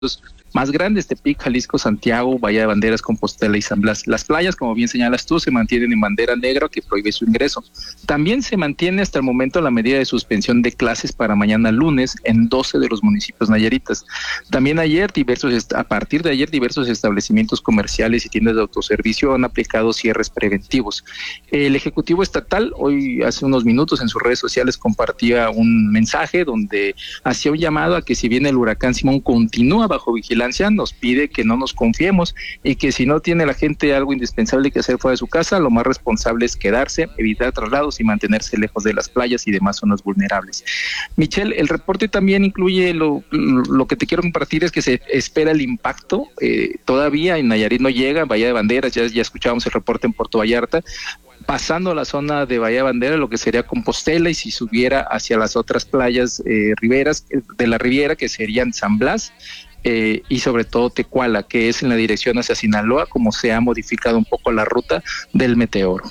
más grandes: Tepic, Jalisco, Santiago, Bahía de Banderas, Compostela y San Blas. Las playas, como bien señalas tú, se mantienen en bandera negra, que prohíbe su ingreso. También se mantiene hasta el momento la medida de suspensión de clases para mañana lunes en 12 de los municipios nayaritas. También a partir de ayer, diversos establecimientos comerciales y tiendas de autoservicio han aplicado cierres preventivos. El Ejecutivo Estatal, hoy hace unos minutos en sus redes sociales, compartía un mensaje donde hacía un llamado a que, si bien el huracán Simón continúa bajo vigilancia, nos pide que no nos confiemos y que si no tiene la gente algo indispensable que hacer fuera de su casa, lo más responsable es quedarse, evitar traslados y mantenerse lejos de las playas y demás zonas vulnerables. Michelle, el reporte también incluye lo que te quiero compartir, es que se espera el impacto, todavía en Nayarit no llega, Bahía de Banderas, ya escuchábamos el reporte en Puerto Vallarta, pasando la zona de Bahía de Bandera, lo que sería Compostela, y si subiera hacia las otras playas riberas de la Riviera, que serían San Blas, y sobre todo Tecuala, que es en la dirección hacia Sinaloa, como se ha modificado un poco la ruta del meteoro.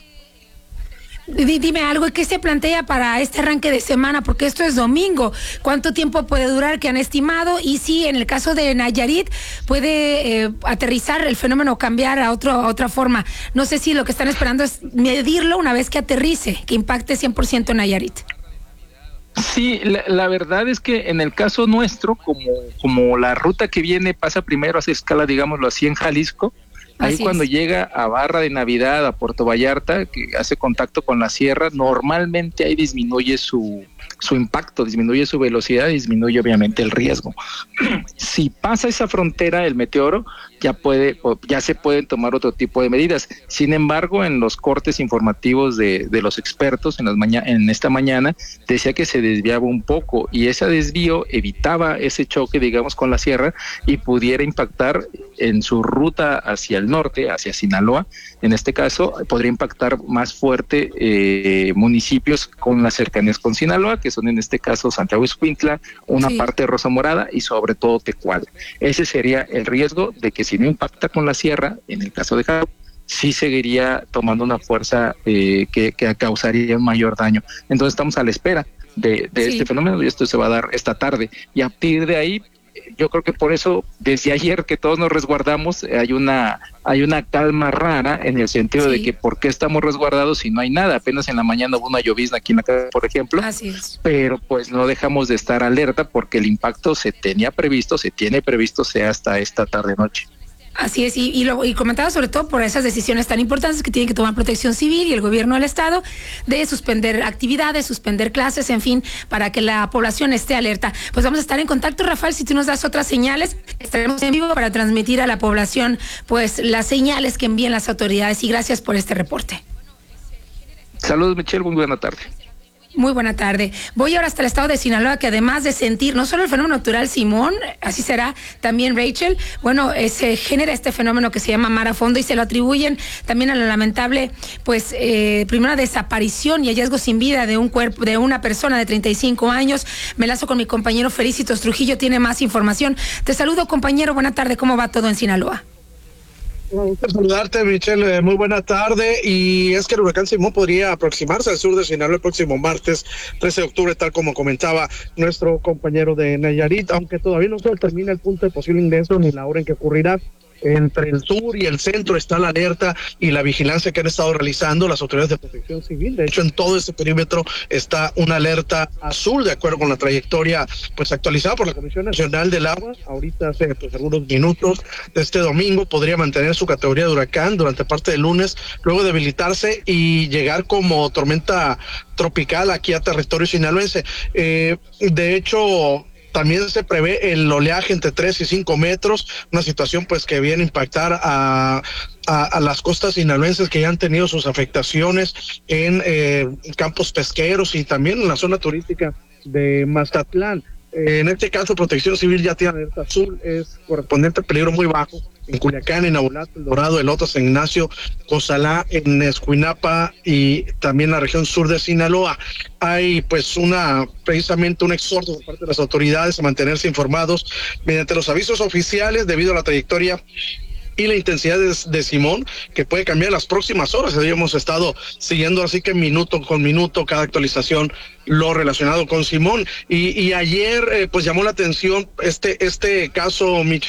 Dime algo, ¿qué se plantea para este arranque de semana? Porque esto es domingo. ¿Cuánto tiempo puede durar que han estimado? Y si en el caso de Nayarit puede aterrizar el fenómeno, cambiar a otra forma. No sé si lo que están esperando es medirlo una vez que aterrice, que impacte 100% en Nayarit. Sí, la verdad es que en el caso nuestro, como la ruta que viene pasa primero, hace escala, digámoslo así, en Jalisco, ahí cuando llega a Barra de Navidad, a Puerto Vallarta, que hace contacto con la sierra, normalmente ahí disminuye su impacto, disminuye su velocidad, disminuye obviamente el riesgo. Si pasa esa frontera el meteoro, ya se pueden tomar otro tipo de medidas. Sin embargo, en los cortes informativos de los expertos en esta mañana, decía que se desviaba un poco, y ese desvío evitaba ese choque, digamos, con la sierra, y pudiera impactar en su ruta hacia el norte, hacia Sinaloa. En este caso, podría impactar más fuerte municipios con las cercanías con Sinaloa, que son en este caso Santiago Ixcuintla, una parte de Rosa Morada y sobre todo Tecuala. Ese sería el riesgo de que, si no impacta con la sierra, en el caso de Jalisco, sí seguiría tomando una fuerza que causaría un mayor daño. Entonces estamos a la espera de este fenómeno, y esto se va a dar esta tarde, y a partir de ahí, yo creo que por eso desde ayer que todos nos resguardamos, hay una calma rara, en el sentido de que ¿por qué estamos resguardados si no hay nada? Apenas en la mañana hubo una llovizna aquí en la casa, por ejemplo. Así es. Pero pues no dejamos de estar alerta, porque el impacto se tiene previsto sea hasta esta tarde noche. Así es, y comentaba sobre todo por esas decisiones tan importantes que tiene que tomar Protección Civil y el gobierno del estado, de suspender actividades, suspender clases, en fin, para que la población esté alerta. Pues vamos a estar en contacto, Rafael, si tú nos das otras señales, estaremos en vivo para transmitir a la población pues las señales que envíen las autoridades, y gracias por este reporte. Saludos, Michelle, muy buena tarde. Muy buena tarde. Voy ahora hasta el estado de Sinaloa, que además de sentir no solo el fenómeno natural Simón, así será también Rachel, bueno, se genera este fenómeno que se llama mar a fondo, y se lo atribuyen también a la lamentable, pues, primera desaparición y hallazgo sin vida de un cuerpo, de una persona de 35 años. Me lazo con mi compañero Felicitos Trujillo, tiene más información. Te saludo, compañero, buena tarde, ¿cómo va todo en Sinaloa? Un gusto saludarte, Michelle, muy buena tarde. Y es que el huracán Simón podría aproximarse al sur de Sinaloa el próximo martes 13 de octubre, tal como comentaba nuestro compañero de Nayarit, aunque todavía no se determina el punto de posible ingreso ni la hora en que ocurrirá. Entre el sur y el centro está la alerta y la vigilancia que han estado realizando las autoridades de Protección Civil. De hecho, en todo ese perímetro está una alerta azul, de acuerdo con la trayectoria pues actualizada por la Comisión Nacional del Agua. Ahorita, hace pues algunos minutos de este domingo, podría mantener su categoría de huracán durante parte del lunes, luego debilitarse y llegar como tormenta tropical aquí a territorio sinaloense. De hecho, también se prevé el oleaje entre 3 y 5 metros, una situación pues que viene a impactar a las costas sinaloenses, que ya han tenido sus afectaciones en campos pesqueros y también en la zona turística de Mazatlán. En este caso, Protección Civil ya tiene alerta azul, es correspondiente a peligro muy bajo en Culiacán, en Abolato, El Dorado, Elote, San Ignacio, Cozalá, en Escuinapa y también la región sur de Sinaloa. Hay pues precisamente un exhorto por parte de las autoridades a mantenerse informados mediante los avisos oficiales debido a la trayectoria y la intensidad de Simón, que puede cambiar en las próximas horas. Ahí hemos estado siguiendo así que minuto con minuto cada actualización lo relacionado con Simón, y ayer pues llamó la atención este caso, Michelle,